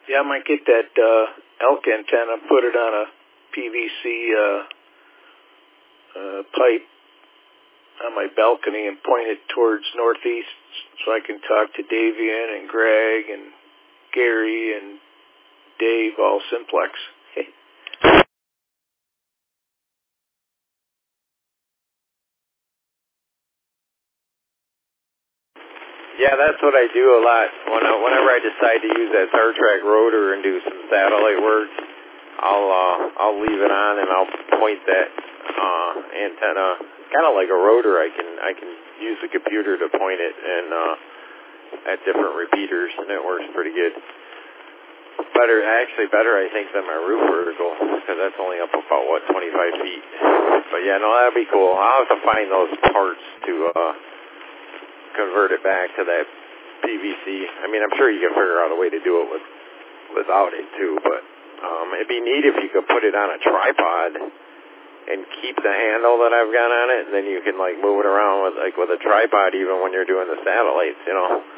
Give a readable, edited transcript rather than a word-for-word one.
Yeah, I might get that elk antenna, put it on a PVC pipe on my balcony and point it towards northeast so I can talk to Davian and Greg and Gary and Dave, all simplex. Yeah, that's what I do a lot. Whenever I decide to use that Star Trek rotor and do some satellite work, I'll leave it on and I'll point that antenna, kind of like a rotor. I can use the computer to point it and at different repeaters, and it works pretty good. Better I think than my roof vertical, because that's only up about 25 feet. But yeah, no, that'd be cool. I'll have to find those parts to convert it back to that PVC. I mean, I'm sure you can figure out a way to do it without it too, but it'd be neat if you could put it on a tripod and keep the handle that I've got on it, and then you can like move it around with a tripod even when you're doing the satellites, you know.